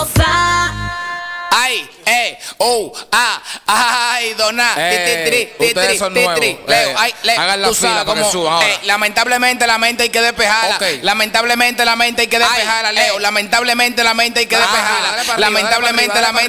Ay, ay, dona. Ustedes son nuevos. Leo, hagan la tú fila sabes para que cómo, suban ahora. lamentablemente la mente hay que despejarla. Ok. Lamentablemente la mente hay que despejarla, Leo. Lamentablemente la mente hay que despejarla. dale para arriba, Lamentablemente dale la para mente